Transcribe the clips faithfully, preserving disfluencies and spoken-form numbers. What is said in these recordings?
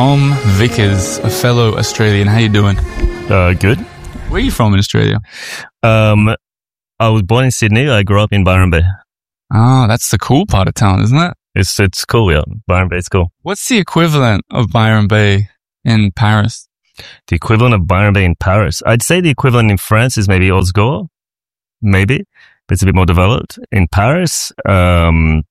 Tom Vickers, a fellow Australian. How you doing? Uh, good. Where are you from in Australia? Um, I was born in Sydney. I grew up in Byron Bay. Ah, that's the cool part of town, isn't it? It's it's cool, yeah. Byron Bay is cool. What's the equivalent of Byron Bay in Paris? The equivalent of Byron Bay in Paris? I'd say the equivalent in France is maybe Osgore, maybe, but it's a bit more developed. In Paris, um,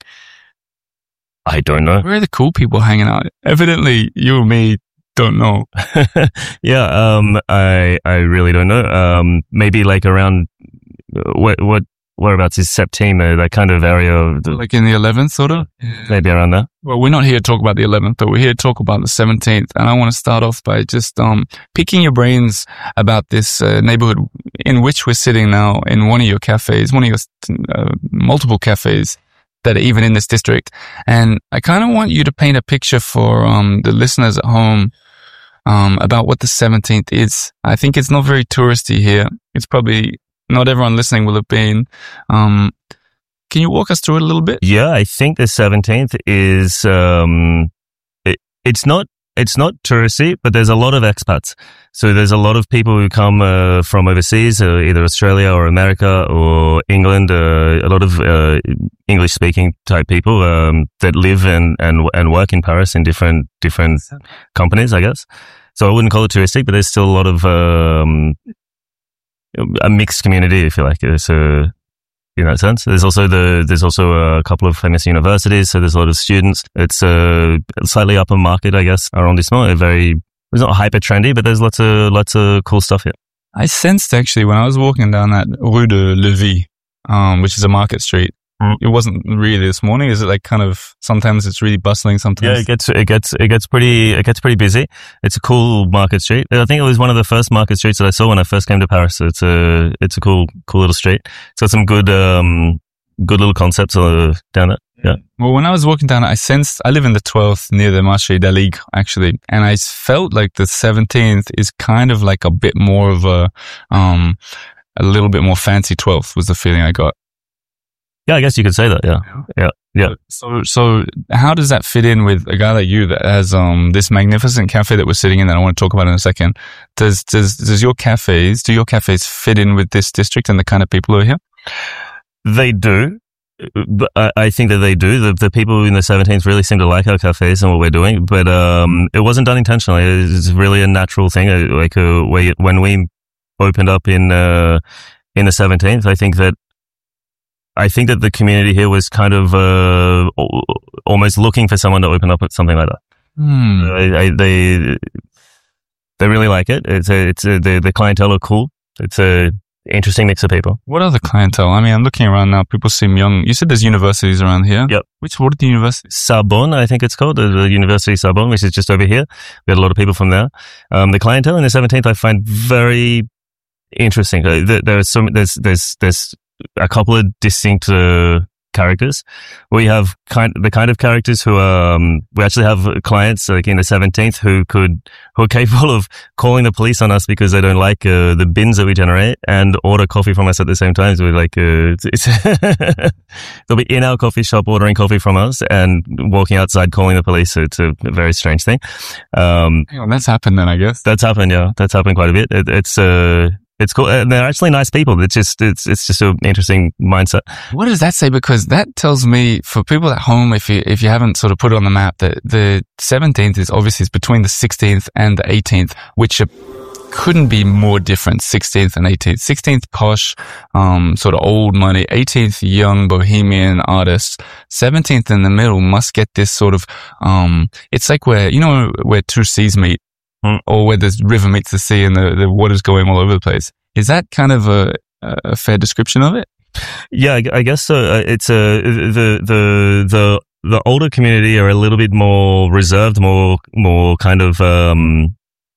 I don't know. Where are the cool people hanging out? Evidently, you and me don't know. yeah, um, I I really don't know. Um, maybe like around what what whereabouts is September, that kind of area of the, like in the eleventh, sort of. Maybe around there. Well, we're not here to talk about the eleventh, but we're here to talk about the seventeenth. And I want to start off by just um picking your brains about this uh, neighborhood in which we're sitting now in one of your cafes, one of your uh, multiple cafes that are even in this district. And I kind of want you to paint a picture for um the listeners at home um about what the seventeenth is. I think it's not very touristy here. It's probably not everyone listening will have been. Um, can you walk us through it a little bit? Yeah, I think the seventeenth is, um, it, it's not, it's not touristy, but there's a lot of expats. So there's a lot of people who come, uh, from overseas, uh, either Australia or America or England, uh, a lot of, uh, English speaking type people, um, that live and, and, and work in Paris in different, different companies, I guess. So I wouldn't call it touristic, but there's still a lot of, um, a mixed community, if you like. So, in that sense, there's also the there's also a couple of famous universities, so there's a lot of students. It's a slightly upper market, I guess. Arrondissement, a very it's not hyper trendy, but there's lots of lots of cool stuff here. I sensed actually when I was walking down that Rue de Levis, um, which is a market street. It wasn't really this morning. Is it like kind of sometimes it's really bustling? Sometimes yeah, it gets it gets it gets pretty it gets pretty busy. It's a cool market street. I think it was one of the first market streets that I saw when I first came to Paris. So it's a it's a cool cool little street. It's got some good um good little concepts uh, down there. Yeah. Well, when I was walking down, I sensed I live in the twelfth near the Marché d'Aligre actually, and I felt like the seventeenth is kind of like a bit more of a um a little bit more fancy twelfth was the feeling I got. Yeah, I guess you could say that. Yeah, yeah, yeah. So, so how does that fit in with a guy like you that has um this magnificent cafe that we're sitting in that I want to talk about in a second? Does does does your cafes do your cafes fit in with this district and the kind of people who are here? They do. But I, I think that they do. The, the people in the seventeenth really seem to like our cafes and what we're doing. But um, it wasn't done intentionally. It's really a natural thing. Like uh, when we opened up in uh, in the seventeenth, I think that. I think that the community here was kind of uh, almost looking for someone to open up with something like that. Hmm. I, I, they they really like it. It's a, it's a, the the clientele are cool. It's a interesting mix of people. What are the clientele? I mean, I'm looking around now. People seem young. You said there's universities around here. Yep. Which what are the universities? Sorbonne, I think it's called the, the University Sorbonne, which is just over here. We had a lot of people from there. Um, the clientele in the seventeenth I find very interesting. There, there are some. There's there's there's a couple of distinct uh, characters. We have kind the kind of characters who um we actually have clients like in the seventeenth who could who are capable of calling the police on us because they don't like uh, the bins that we generate and order coffee from us at the same time. So we're like uh, it's, it's they'll be in our coffee shop ordering coffee from us and walking outside calling the police. So it's a very strange thing. Um, Hang on, that's happened then, I guess. That's happened. Yeah, that's happened quite a bit. It, it's uh. It's cool. And they're actually nice people. It's just, it's, it's just an interesting mindset. What does that say? Because that tells me for people at home, if you, if you haven't sort of put it on the map, that the seventeenth is obviously it's between the sixteenth and the eighteenth, which are, couldn't be more different. sixteenth and eighteenth. sixteenth posh, um, sort of old money. eighteenth young bohemian artists. seventeenth in the middle must get this sort of, um, it's like where, you know, where two seas meet. Mm. Or where the river meets the sea and the, the water's going all over the place. Is that kind of a, a fair description of it? Yeah, I, I guess so. Uh, it's a, the, the, the, the older community are a little bit more reserved, more, more kind of, um,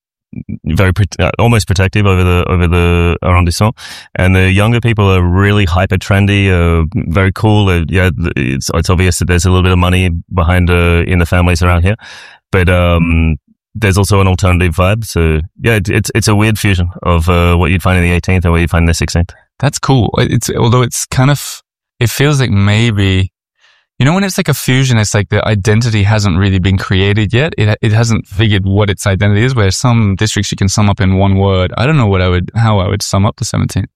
very, uh, almost protective over the, over the arrondissement. And the younger people are really hyper trendy, uh, very cool. Uh, yeah, it's, it's obvious that there's a little bit of money behind, uh, in the families around here. But, um, there's also an alternative vibe. So yeah, it, it's, it's a weird fusion of, uh, what you'd find in the eighteenth and what you'd find in the sixteenth. That's cool. It's, although it's kind of, it feels like maybe You know, when it's like a fusion, it's like the identity hasn't really been created yet. It it hasn't figured what its identity is, where some districts you can sum up in one word. I don't know what I would, how I would sum up the seventeenth.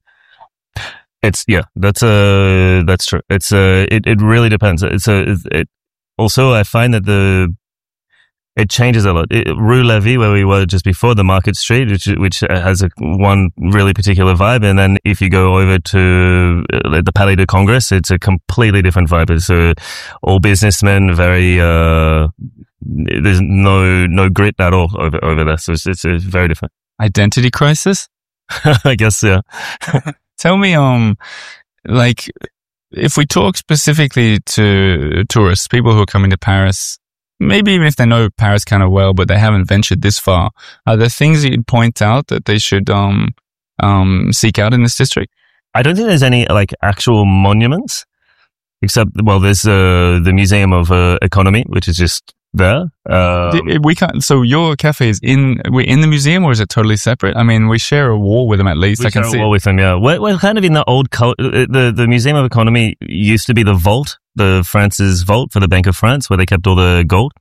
It's, yeah, that's uh that's true. It's uh it, it really depends. It's a, it, also, I find that the, it changes a lot. It, Rue Levy, where we were just before, the Market Street, which which has a one really particular vibe, and then if you go over to uh, the Palais de Congrès, it's a completely different vibe. It's uh, all businessmen, very uh, there's no no grit at all over over there. So it's it's, it's very different. Identity crisis? I guess, yeah. Tell me, um, like, if we talk specifically to tourists, people who are coming to Paris, maybe even if they know Paris kind of well, but they haven't ventured this far, are there things that you'd point out that they should um um seek out in this district? I don't think there's any like actual monuments, except, well, there's uh, the Museum of uh, Economy, which is just there. Um, we can't. So your cafe is in we're in the museum, or is it totally separate? I mean, we share a wall with them at least. We I can share see a wall with them. Yeah, we're, we're kind of in the old cult. The the Museum of Economy used to be the vault, the France's vault for the Bank of France, where they kept all the gold,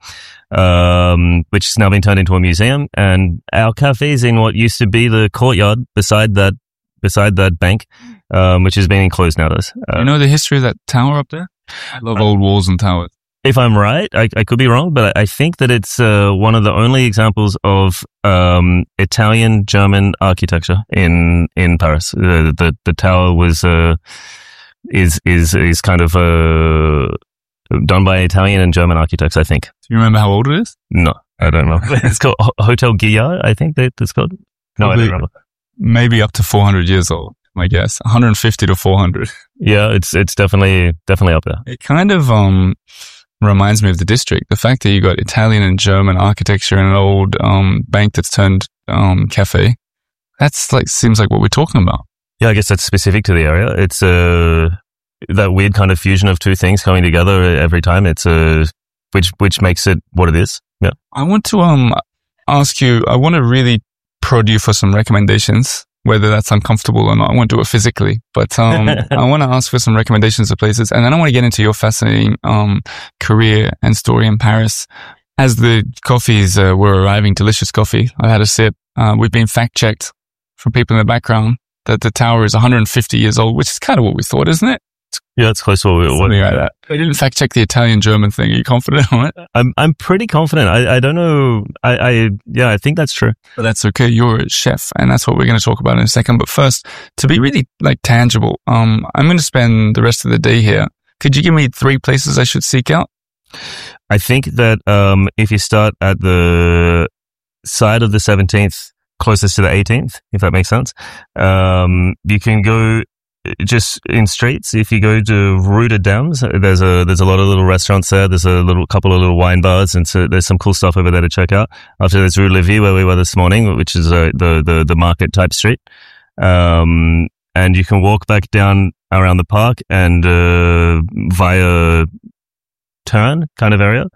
um, which has now been turned into a museum. And our cafe is in what used to be the courtyard beside that beside that bank, um, which has been enclosed nowadays. Uh, you know the history of that tower up there? I love old walls and towers. If I'm right, I, I could be wrong, but I think that it's uh, one of the only examples of um, Italian-German architecture in in Paris. The the, the tower was uh, is is is kind of uh, done by Italian and German architects, I think. Do you remember how old it is? No, I don't know. It's called Hotel Guillard, I think that it's called. No, Probably, I don't remember. Maybe up to four hundred years old, my guess. one hundred fifty to four hundred. Yeah, it's it's definitely definitely up there. It kind of um. reminds me of the district. The fact that you got Italian and German architecture in an old um bank that's turned um cafe, that's like seems like what we're talking about. Yeah, I guess that's specific to the area. It's uh that weird kind of fusion of two things coming together every time. It's uh which which makes it what it is. Yeah. I want to um ask you. I want to really prod you for some recommendations. Whether that's uncomfortable or not, I won't do it physically, but um, I want to ask for some recommendations of places, and then I want to get into your fascinating um, career and story in Paris. As the coffees uh, were arriving, delicious coffee, I had a sip. Uh, we've been fact-checked from people in the background that the tower is one hundred fifty years old, which is kind of what we thought, isn't it? Yeah, it's close to what we Something like that. I didn't fact check the Italian-German thing. Are you confident on it? I'm I'm pretty confident. I, I don't know. I, I yeah, I think that's true. But that's okay. You're a chef, and that's what we're going to talk about in a second. But first, to be really like tangible, um, I'm going to spend the rest of the day here. Could you give me three places I should seek out? I think that um, if you start at the side of the seventeenth, closest to the eighteenth, if that makes sense, um, you can go. Just in streets, if you go to Rue de Dames, there's a there's a lot of little restaurants there. There's a little couple of little wine bars, and so there's some cool stuff over there to check out. After there's Rue Levy, where we were this morning, which is uh, the the the market type street. Um, and you can walk back down around the park and uh, via turn kind of area.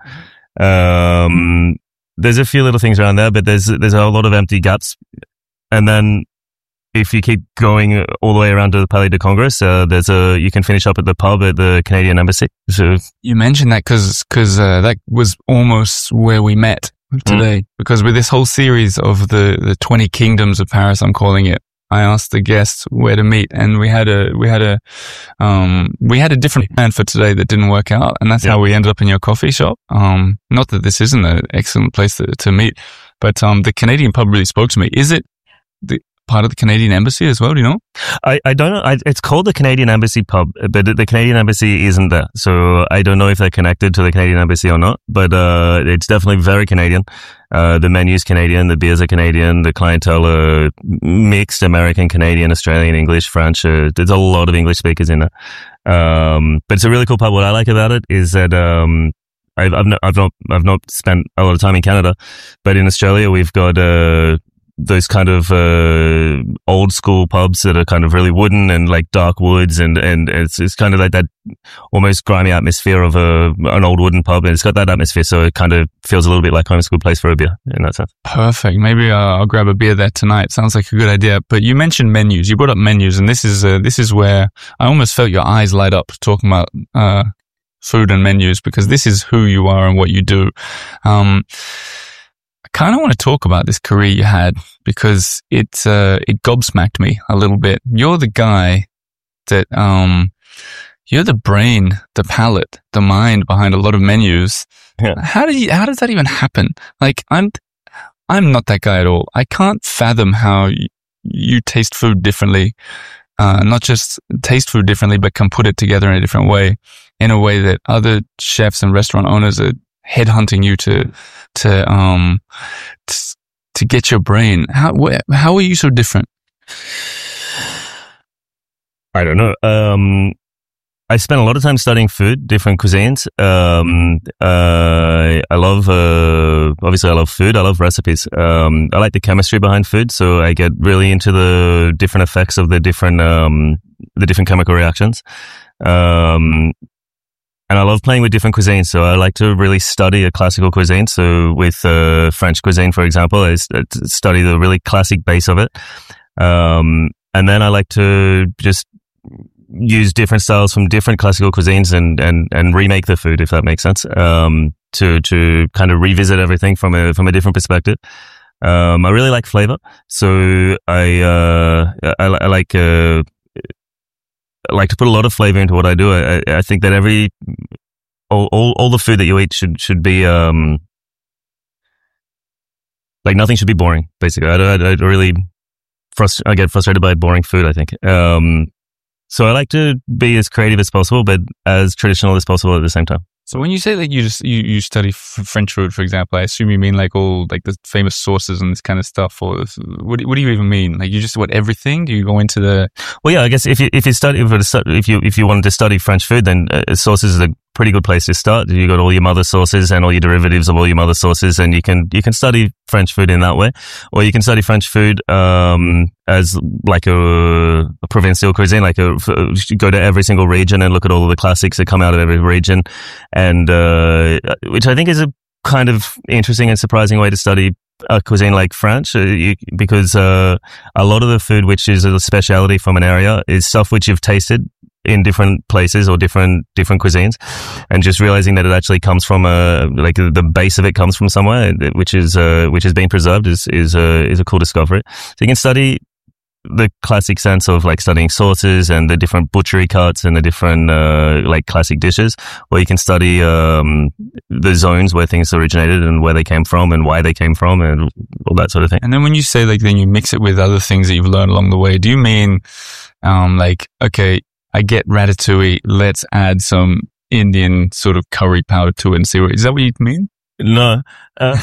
Um, there's a few little things around there, but there's there's a lot of empty gaps, and then. If you keep going all the way around to the Palais de Congrès, uh, there's a, you can finish up at the pub at the Canadian Embassy. So you mentioned that because, because, uh, that was almost where we met today. Mm. Because with this whole series of the, the twenty kingdoms of Paris, I'm calling it, I asked the guests where to meet, and we had a, we had a, um, we had a different plan for today that didn't work out. And that's yeah. how we ended up in your coffee shop. Um, not that this isn't an excellent place to, to meet, but, um, the Canadian pub really spoke to me. Is it the, part of the Canadian Embassy as well, do you know? I, I don't know. I, it's called the Canadian Embassy Pub, but the Canadian Embassy isn't there. So I don't know if they're connected to the Canadian Embassy or not, but uh, it's definitely very Canadian. Uh, the menu's Canadian, the beers are Canadian, the clientele are mixed American, Canadian, Australian, English, French. Uh, there's a lot of English speakers in there. Um, but it's a really cool pub. What I like about it is that um, I've, I've, not, I've, not, I've not spent a lot of time in Canada, but in Australia we've got... Uh, those kind of uh old school pubs that are kind of really wooden and like dark woods, and and it's it's kind of like that almost grimy atmosphere of a an old wooden pub, and it's got that atmosphere, so it kind of feels a little bit like home school place for a beer in that sense. Perfect. Maybe uh, I'll grab a beer there tonight. Sounds like a good idea. But you mentioned menus. You brought up menus, and this is uh, this is where I almost felt your eyes light up talking about uh food and menus because this is who you are and what you do. Um, I kind of want to talk about this career you had because it, uh, it gobsmacked me a little bit. You're the guy that, um, you're the brain, the palate, the mind behind a lot of menus. Yeah. How do you, how does that even happen? Like, I'm, I'm not that guy at all. I can't fathom how you, you taste food differently. Uh, not just taste food differently, but can put it together in a different way, in a way that other chefs and restaurant owners are headhunting you to, to, um, to, to get your brain. How, wh- how are you so different? I don't know. Um, I spent a lot of time studying food, different cuisines. Um, uh, I love, uh, obviously I love food. I love recipes. Um, I like the chemistry behind food. So I get really into the different effects of the different, um, the different chemical reactions. Um, and I love playing with different cuisines. So I like to really study a classical cuisine. So with, uh, French cuisine, for example, I study the really classic base of it. Um, and then I like to just use different styles from different classical cuisines and, and, and remake the food, if that makes sense, um, to, to kind of revisit everything from a, from a different perspective. Um, I really like flavor. So I, uh, I, I like, uh, I like to put a lot of flavor into what I do. I, I think that every, all, all, all the food that you eat should, should be, um, like nothing should be boring, basically. I, I, I really, frust- I get frustrated by boring food, I think. Um, So I like to be as creative as possible, but as traditional as possible at the same time. So when you say that you just you, you study f- French food, for example, I assume you mean like all like the famous sauces and this kind of stuff, or what? What do you even mean? Like you just what everything? Do you go into the? Well, yeah, I guess if you if you study if you if you wanted to study French food, then uh, sauces is a pretty good place to start. You got all your mother sauces and all your derivatives of all your mother sauces, and you can you can study French food in that way, or you can study French food um as like a, a provincial cuisine, like a go to every single region and look at all of the classics that come out of every region, and uh which I think is a kind of interesting and surprising way to study a cuisine like French, uh, you, because uh a lot of the food which is a speciality from an area is stuff which you've tasted in different places or different different cuisines, and just realizing that it actually comes from a like the base of it comes from somewhere which is uh, which has been preserved is is a is a cool discovery. So you can study the classic sense of like studying sauces and the different butchery cuts and the different uh, like classic dishes, or you can study um, the zones where things originated and where they came from and why they came from and all that sort of thing. And then when you say like then you mix it with other things that you've learned along the way, do you mean um, like okay, I get ratatouille, let's add some Indian sort of curry powder to it and see what, is that what you mean? No. Uh,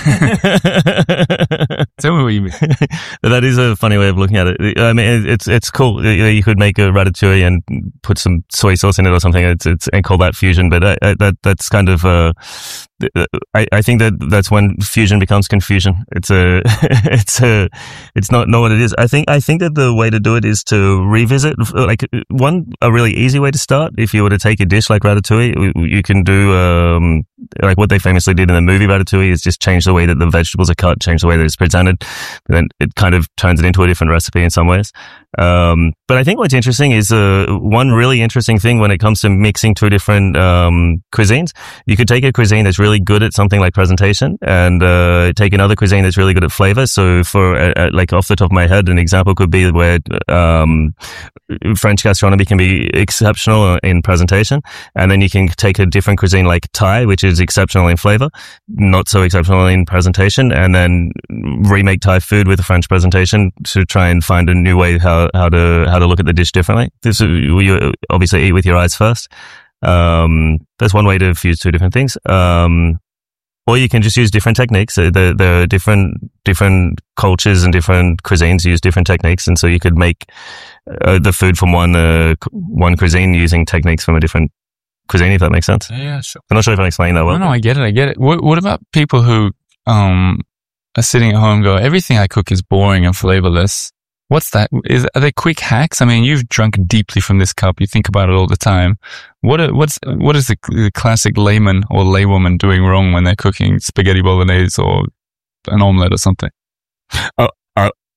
Tell me what you mean. That is a funny way of looking at it. I mean, it's it's cool. You could make a ratatouille and put some soy sauce in it or something, it's, it's, and call that fusion. But I, I, that that's kind of. Uh, I, I think that that's when fusion becomes confusion. It's a, it's a, it's not not what it is. I think I think that the way to do it is to revisit. Like one, a really easy way to start. If you were to take a dish like ratatouille, you can do um, like what they famously did in the movie Ratatouille is just change the way that the vegetables are cut, change the way that it's presented, and then it kind of turns it into a different recipe in some ways. Um, but I think what's interesting is uh, one really interesting thing when it comes to mixing two different um, cuisines. You could take a cuisine that's really good at something like presentation and uh, take another cuisine that's really good at flavor. So for uh, uh, like off the top of my head, an example could be where um, French gastronomy can be exceptional in presentation, and then you can take a different cuisine like Thai, which is exceptional in flavor, not so exceptional in presentation, and then remake Thai food with a French presentation to try and find a new way how how to how to look at the dish differently. This you obviously eat with your eyes first. Um, that's one way to fuse two different things. Um, or you can just use different techniques. The the different different cultures and different cuisines use different techniques, and so you could make uh, the food from one uh, one cuisine using techniques from a different cuisine, if that makes sense. Yeah, sure. I'm not sure if I'm explaining that well. No, no, I get it. I get it. What, what about people who um are sitting at home and go, everything I cook is boring and flavorless? What's that? Is, are they quick hacks? I mean, you've drunk deeply from this cup. You think about it all the time. What are, what's what is the, the classic layman or laywoman doing wrong when they're cooking spaghetti bolognese or an omelette or something? Uh, uh,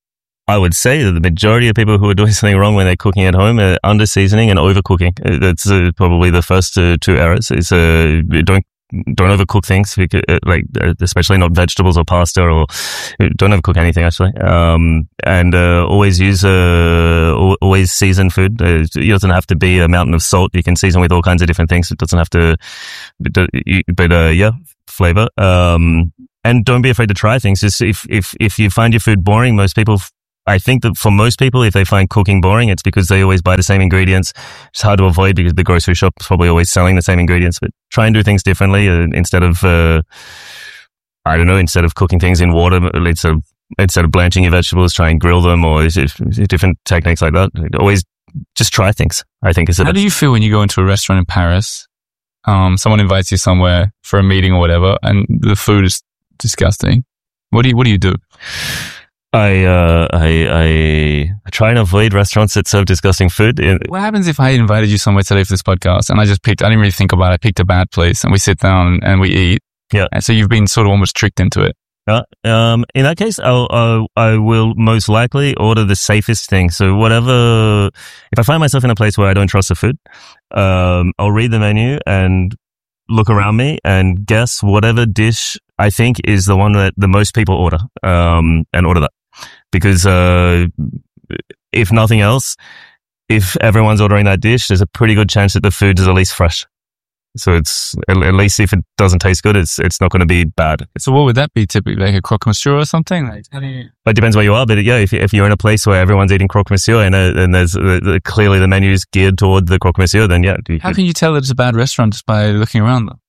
I would say that the majority of people who are doing something wrong when they're cooking at home are under seasoning and over cooking. That's uh, probably the first uh, two errors. Is uh, don't don't overcook things, because, uh, like especially not vegetables or pasta, or don't overcook anything actually. Um, and uh, always use uh, always season food. Uh, it doesn't have to be a mountain of salt. You can season with all kinds of different things. It doesn't have to, but, but uh, yeah, flavor. Um, and don't be afraid to try things. Just if if if you find your food boring, most people. I think that for most people, if they find cooking boring, it's because they always buy the same ingredients. It's hard to avoid because the grocery shop is probably always selling the same ingredients, but try and do things differently uh, instead of, uh, I don't know, instead of cooking things in water, instead of, instead of blanching your vegetables, try and grill them, or different techniques like that. Always just try things, I think. Is How do you feel when you go into a restaurant in Paris? Um, someone invites you somewhere for a meeting or whatever, and the food is disgusting. What do you, what do you do? I, uh, I, I, I try and avoid restaurants that serve disgusting food. What happens if I invited you somewhere today for this podcast and I just picked, I didn't really think about it, I picked a bad place and we sit down and we eat. Yeah. And so you've been sort of almost tricked into it. Uh, um, in that case, I'll, I'll, I will most likely order the safest thing. So whatever, if I find myself in a place where I don't trust the food, um, I'll read the menu and look around me and guess whatever dish I think is the one that the most people order, um, and order that. Because, uh, if nothing else, if everyone's ordering that dish, there's a pretty good chance that the food is at least fresh. So it's, at, at least if it doesn't taste good, it's, it's not going to be bad. So what would that be typically? Like a croque monsieur or something? Like, how do you... But it depends where you are. But yeah, if, if you're in a place where everyone's eating croque monsieur and, uh, and there's, uh, the, clearly the menu is geared toward the croque monsieur, then yeah. How could, can you tell that it's a bad restaurant just by looking around though?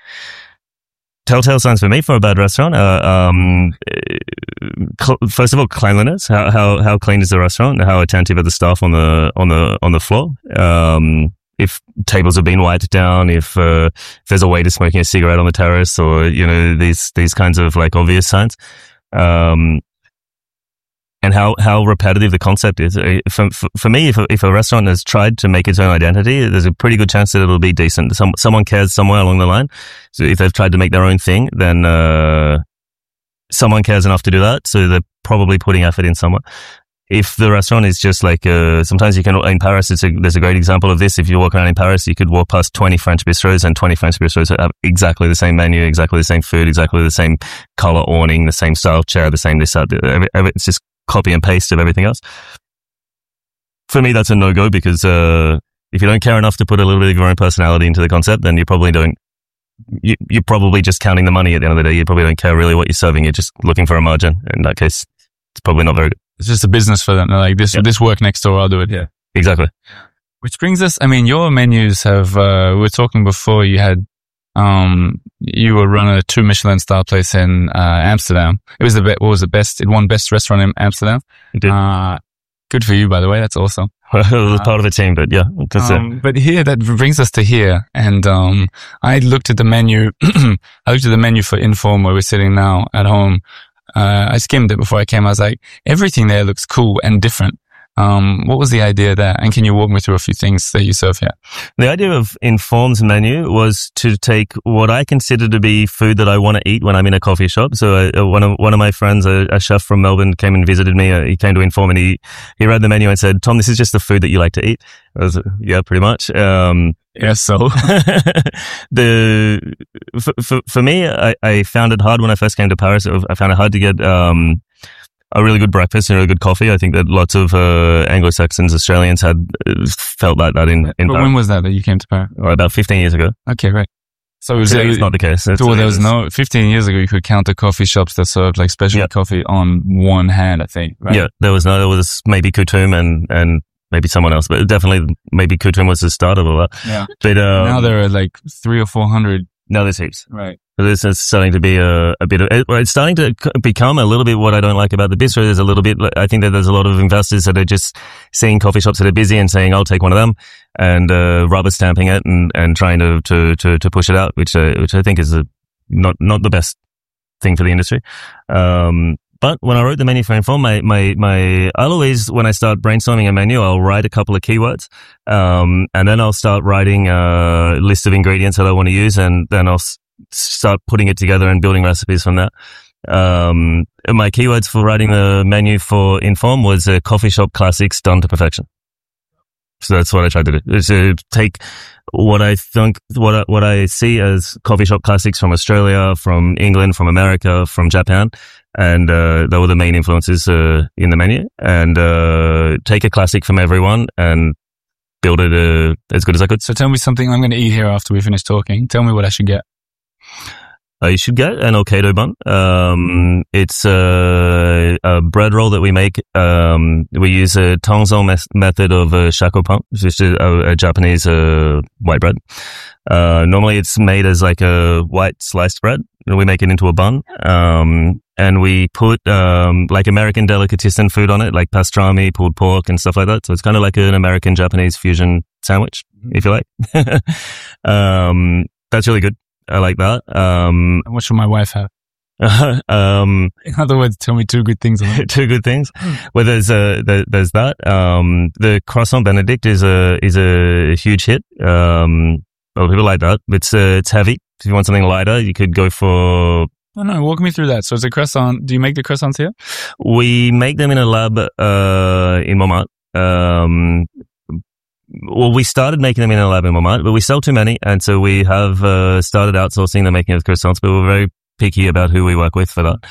Telltale signs for me for a bad restaurant. Uh, um, cl- first of all, cleanliness. How, how, how clean is the restaurant? How attentive are the staff on the, on the, on the floor? Um, if tables have been wiped down, if, uh, if there's a waiter smoking a cigarette on the terrace, or, you know, these, these kinds of like obvious signs. Um, and how, how repetitive the concept is. For, for, for me, if a, if a restaurant has tried to make its own identity, there's a pretty good chance that it'll be decent. Some, someone cares somewhere along the line. So if they've tried to make their own thing, then, uh, someone cares enough to do that. So they're probably putting effort in somewhere. If the restaurant is just like, uh, sometimes you can, in Paris, it's a, there's a great example of this. If you walk around in Paris, you could walk past twenty French bistros, and twenty French bistros have exactly the same menu, exactly the same food, exactly the same color awning, the same style chair, the same this, that. It's just copy and paste of everything else. For me, that's a no-go, because, uh, if you don't care enough to put a little bit of your own personality into the concept, then you probably don't, you, you're probably just counting the money at the end of the day. You probably don't care really what you're serving. You're just looking for a margin. In that case, it's probably not very good. It's just a business for them. They're like, this, yeah. this work next door, I'll do it here. Exactly. Which brings us, I mean, your menus have, uh, we were talking before, you had, um, you were running a two Michelin star place in, uh, Amsterdam. It was the best, what was the best? It won best restaurant in Amsterdam. It did. Uh, good for you, by the way. That's awesome. Well, it was uh, part of a team, but yeah. Um, but here, that brings us to here. And, um, I looked at the menu, I looked at the menu for Inform, where we're sitting now at home. Uh, I skimmed it before I came. I was like, everything there looks cool and different. Um, what was the idea there? And can you walk me through a few things that you serve here? The idea of Inform's menu was to take what I consider to be food that I want to eat when I'm in a coffee shop. So uh, one of one of my friends, a, a chef from Melbourne, came and visited me. Uh, he came to Inform and he, he read the menu and said, "Tom, this is just the food that you like to eat." I was, yeah, pretty much. Um, yeah, so the for, for, for me, I, I found it hard when I first came to Paris. I found it hard to get um, a really good breakfast and a really good coffee. I think that lots of uh, Anglo-Saxons, Australians had uh, felt like that in, in But Paris. when was that that you came to Paris? Oh, about fifteen years ago. Okay, right. So it was, Today it's not the case. It's, so there was no, fifteen years ago, you could count the coffee shops that served like specialty yeah. coffee on one hand, I think. Right? Yeah, there was no, there was maybe Coutume and, and maybe someone else, but definitely maybe Coutume was the start of all that. Yeah. But, um, now there are like three or four hundred. Now there's heaps. Right. So this is starting to be a, a bit of, it, it's starting to become a little bit what I don't like about the bistro. There's a little bit, I think that there's a lot of investors that are just seeing coffee shops that are busy and saying, I'll take one of them, and, uh, rubber stamping it and, and trying to, to, to, to push it out, which, uh, which I think is a, not, not the best thing for the industry. Um, But when I wrote the menu for Inform, my, my, my, I'll always, when I start brainstorming a menu, I'll write a couple of keywords. Um, and then I'll start writing a list of ingredients that I want to use. And then I'll s- start putting it together and building recipes from that. Um, my keywords for writing the menu for Inform was uh, coffee shop classics done to perfection. So that's what I tried to do, is to take what I think, what I, what I see as coffee shop classics from Australia, from England, from America, from Japan, and uh, they were the main influences uh, in the menu, and uh, take a classic from everyone and build it uh, as good as I could. So tell me something I'm going to eat here after we finish talking. Tell me what I should get. Uh, you should get an Hokkaido bun. Um, it's a, a bread roll that we make. Um, we use a Tongzong mes- method of uh, shakopan, which is a, a Japanese uh, white bread. Uh, normally it's made as like a white sliced bread. We make it into a bun. Um, and we put um, like American delicatessen food on it, like pastrami, pulled pork, and stuff like that. So it's kind of like an American Japanese fusion sandwich, if you like. um, that's really good. I like that. Um, what should my wife have? um, in other words, tell me two good things. two good things. Well, there's uh, there, there's that. Um, the croissant Benedict is a is a huge hit. Um, well, people like that. It's uh, it's heavy. If you want something lighter, you could go for. No, no. Walk me through that. So it's a croissant. Do you make the croissants here? We make them in a lab uh, in Montmartre. Um, Well, we started making them in a lab in Montmartre, but we sell too many, and so we have uh, started outsourcing the making of croissants, but we're very picky about who we work with for that.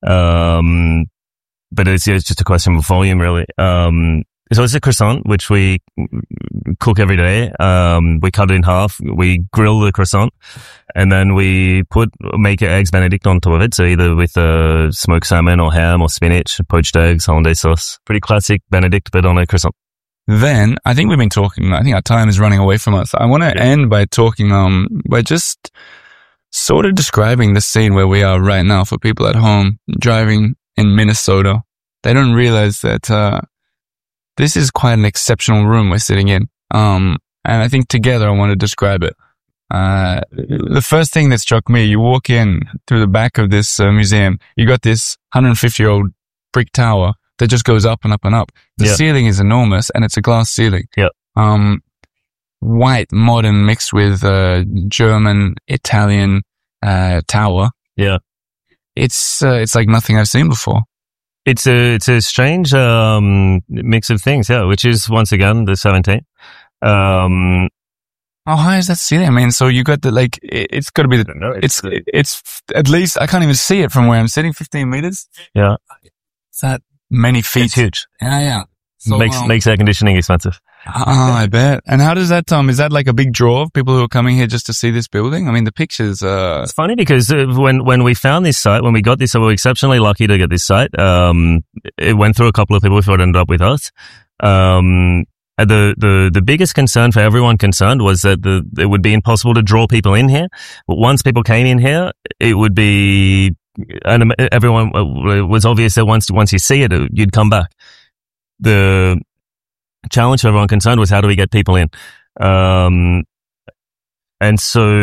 Um, but it's, it's just a question of volume, really. Um, so it's a croissant, which we cook every day. Um, we cut it in half, we grill the croissant, and then we put, make eggs Benedict on top of it, so either with uh, smoked salmon or ham or spinach, poached eggs, hollandaise sauce. Pretty classic Benedict, but on a croissant. Then, I think we've been talking, I think our time is running away from us. I want to yeah. end by talking, um, by just sort of describing the scene where we are right now for people at home driving in Minnesota. They don't realize that, uh, this is quite an exceptional room we're sitting in. Um, and I think together I want to describe it. Uh, the first thing that struck me, you walk in through the back of this uh, museum, you got this one hundred fifty year old brick tower that just goes up and up and up. The yeah. ceiling is enormous, and it's a glass ceiling. Yeah. Um, white, modern, mixed with uh, German, Italian uh, tower. Yeah. It's uh, it's like nothing I've seen before. It's a it's a strange um, mix of things, yeah. Which is once again the seventeenth. Um, How high is that ceiling? I mean, so you got the like. It, it's got to be. The, no, it's it's, it's at least I can't even see it from where I'm sitting. Fifteen meters. Yeah. Is that many feet? It's huge. Yeah, yeah. So, makes um, makes air conditioning expensive. Oh, I bet. And how does that, um, is that like a big draw of people who are coming here just to see this building? I mean, the pictures, uh... It's funny because when, when we found this site, when we got this, we were exceptionally lucky to get this site. Um, it went through a couple of people before it ended up with us. Um, the, the, the biggest concern for everyone concerned was that the, it would be impossible to draw people in here. But once people came in here, it would be, and everyone, it was obvious that once, once you see it, you'd come back. The challenge for everyone concerned was how do we get people in? Um, and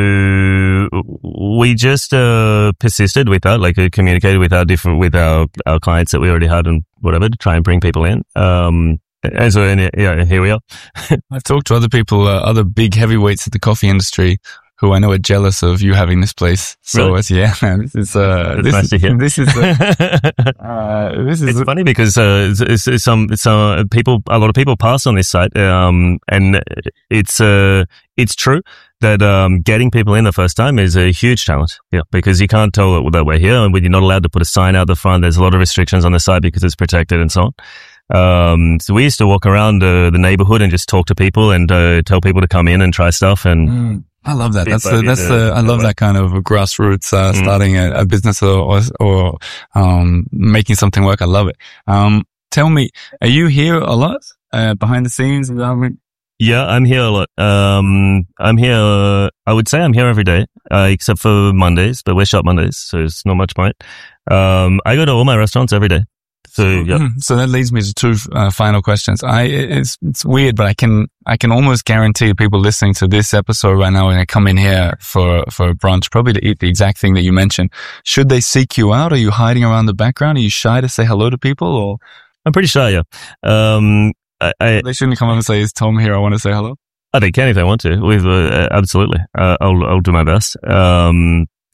so we just, uh, persisted with that, like uh, communicated with our different, with our, our clients that we already had and whatever to try and bring people in. Um, and so, and, yeah, here we are. I've talked to other people, uh, other big heavyweights in the coffee industry who I know are jealous of you having this place. So really? it's, yeah, this is, uh, this, nice is, to hear. this is, uh, uh, this is, it's funny because, uh, it's, it's, it's some, it's, uh, people, a lot of people pass on this site, um, and it's, uh, it's true that, um, getting people in the first time is a huge challenge. Yeah. Because you can't tell that we're here and you're not allowed to put a sign out the front. There's a lot of restrictions on the site because it's protected and so on. Um, so we used to walk around, uh, the neighborhood and just talk to people and, uh, tell people to come in and try stuff and, mm. I love that. That's the, that's the, I love that kind of grassroots, uh, starting a, a business or, or, or, um, making something work. I love it. Um, tell me, are you here a lot, uh, behind the scenes? Yeah, I'm here a lot. Um, I'm here, uh, I would say I'm here every day, uh, except for Mondays, but we're shut Mondays, so it's not much point. Um, I go to all my restaurants every day. So, yeah. So that leads me to two uh, final questions. I, it's, it's weird, but I can, I can almost guarantee people listening to this episode right now when they come in here for, for brunch, probably to eat the exact thing that you mentioned. Should they seek you out? Are you hiding around the background? Are you shy to say hello to people or? I'm pretty shy, yeah. Um, I, I they shouldn't come up and say, is Tom here? I want to say hello. Oh, they can if they want to. We've, uh, absolutely. Uh, I'll, I'll do my best. Um,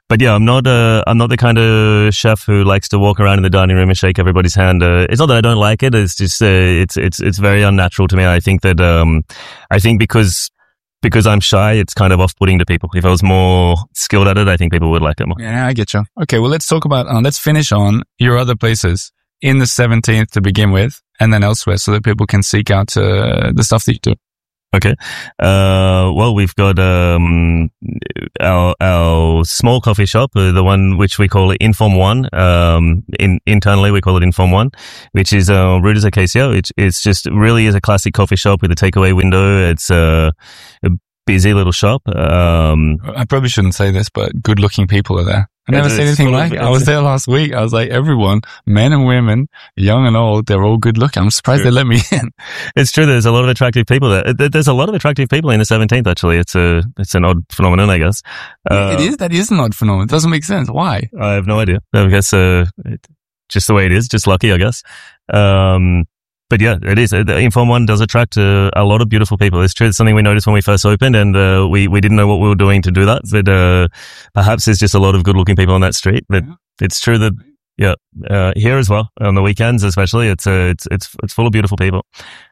but yeah, I'm not uh, I'm not the kind of chef who likes to walk around in the dining room and shake everybody's hand. Uh, it's not that I don't like it. It's just uh, it's it's it's very unnatural to me. I think that um, I think because because I'm shy, it's kind of off-putting to people. If I was more skilled at it, I think people would like it more. Yeah, I get you. Okay, well, let's talk about uh, let's finish on your other places in the seventeenth to begin with, and then elsewhere, so that people can seek out uh, the stuff that you do. Okay. Uh, well, we've got, um, our, our small coffee shop, uh, the one which we call it Inform One. Um, in, internally we call it Inform One, which is, uh, Rue des Acacias. It's, it's just really is a classic coffee shop with a takeaway window. It's, uh, a busy little shop. Um, I probably shouldn't say this, but good looking people are there. I never seen anything like it. I was there last week. I was like, everyone, men and women, young and old, they're all good looking. I'm surprised they let me in. It's true. There's a lot of attractive people there. There's a lot of attractive people in the seventeenth, actually. It's a, it's an odd phenomenon, I guess. Uh, it is. That is an odd phenomenon. It doesn't make sense. Why? I have no idea. I guess, uh, it, just the way it is. Just lucky, I guess. Um, But yeah, it is. The Inform One does attract uh, a lot of beautiful people. It's true. It's something we noticed when we first opened, and uh, we we didn't know what we were doing to do that. But uh, perhaps there's just a lot of good-looking people on that street. But yeah. It's true that yeah, uh, here as well on the weekends, especially, it's uh, it's it's it's full of beautiful people.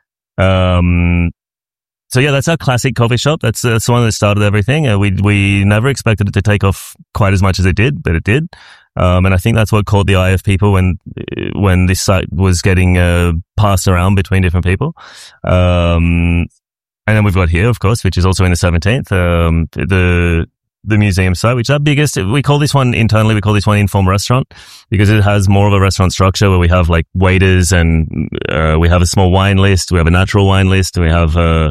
Um. So yeah, that's our classic coffee shop. That's that's the one that started everything. Uh, we we never expected it to take off quite as much as it did, but it did. Um, and I think that's what caught the eye of people when, when this site was getting, uh, passed around between different people. Um, and then we've got here, of course, which is also in the seventeenth, um, the, the museum site, which is our biggest. We call this one internally, we call this one Inform Restaurant, because it has more of a restaurant structure where we have like waiters and, uh, we have a small wine list, we have a natural wine list, and we have, uh,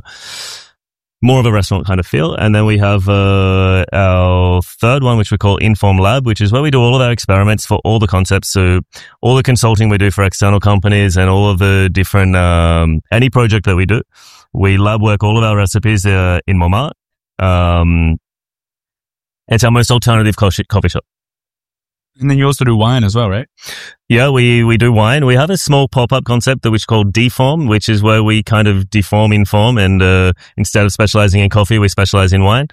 more of a restaurant kind of feel. And then we have uh, our third one, which we call Inform Lab, which is where we do all of our experiments for all the concepts. So all the consulting we do for external companies and all of the different, um, any project that we do, we lab work all of our recipes uh, in Montmartre. Um, it's our most alternative coffee shop. And then you also do wine as well, right? Yeah, we, we do wine. We have a small pop-up concept that we call Deform, which is where we kind of deform Inform, and, uh, instead of specializing in coffee, we specialize in wine.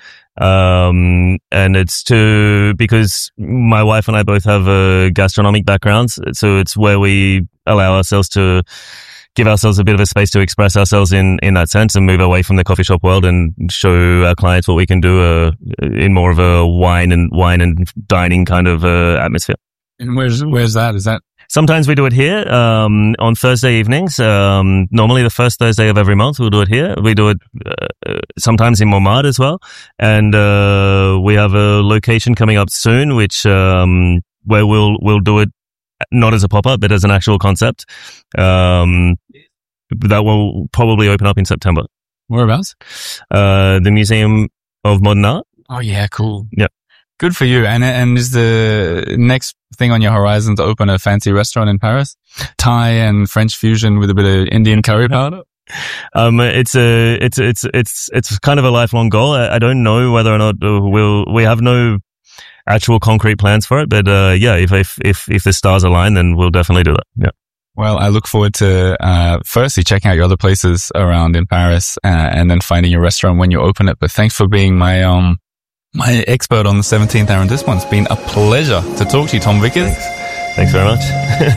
Um, and it's to, because my wife and I both have, uh, gastronomic backgrounds. So it's where we allow ourselves to give ourselves a bit of a space to express ourselves in, in that sense, and move away from the coffee shop world and show our clients what we can do, uh, in more of a wine and wine and dining kind of, uh, atmosphere. And where's, where's that? Is that? Sometimes we do it here, um, on Thursday evenings. Um, normally the first Thursday of every month, we'll do it here. We do it, uh, sometimes in Montmartre as well. And, uh, we have a location coming up soon, which, um, where we'll, we'll do it not as a pop-up, but as an actual concept. Um, that will probably open up in September. Whereabouts? Uh, the Museum of Modern Art. Oh yeah, cool. Yeah. Good for you. And, and is the next thing on your horizon to open a fancy restaurant in Paris? Thai and French fusion with a bit of Indian curry powder? Um, it's a, it's, it's, it's, it's kind of a lifelong goal. I, I don't know whether or not we'll, we have no actual concrete plans for it, but, uh, yeah, if, if, if, if the stars align, then we'll definitely do that. Yeah. Well, I look forward to, uh, firstly checking out your other places around in Paris, uh, and then finding your restaurant when you open it. But thanks for being my, um, my expert on the seventeenth arrondissement. It's been a pleasure to talk to you, Tom Vickers. Thanks, Thanks very much.